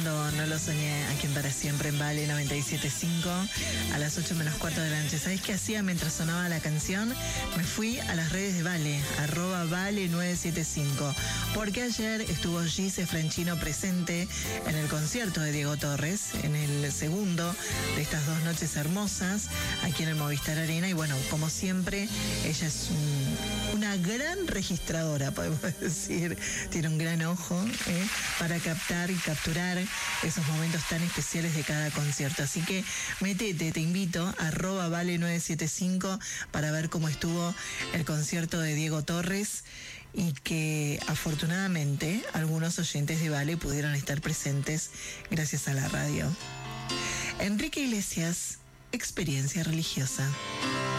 No lo soñé, aquí en Para Siempre en Vale 97.5 a las 8 menos cuarto de la noche. ¿Sabéis qué hacía mientras sonaba la canción? Me fui a las redes de Vale, @Vale975, porque ayer estuvo Gise Franchino presente en el concierto de Diego Torres, en el segundo de estas dos noches hermosas, aquí en el Movistar Arena. Y bueno, como siempre, ella es una gran registradora, podemos decir. Tiene un gran ojo para captar y capturar esos momentos tan especiales de cada concierto. Así que metete, te invito, @Vale975 para ver cómo estuvo el concierto de Diego Torres, y que afortunadamente algunos oyentes de Vale pudieron estar presentes gracias a la radio. Enrique Iglesias, Experiencia Religiosa.